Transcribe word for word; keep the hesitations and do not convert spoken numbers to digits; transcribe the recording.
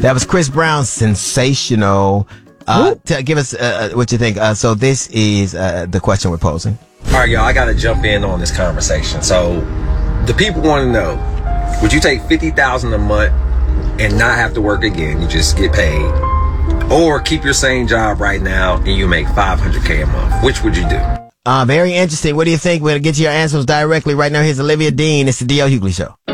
That was Chris Brown, Sensational. Uh, t- give us uh, what you think. Uh, so this is uh, the question we're posing. All right, y'all, I got to jump in on this conversation. So the people want to know, would you take fifty thousand dollars a month and not have to work again? You just get paid. Or keep your same job right now and you make five hundred K a month. Which would you do? Uh, very interesting. What do you think? We'll get to your answers directly right now. Here's Olivia Dean. It's the D L Hughley Show.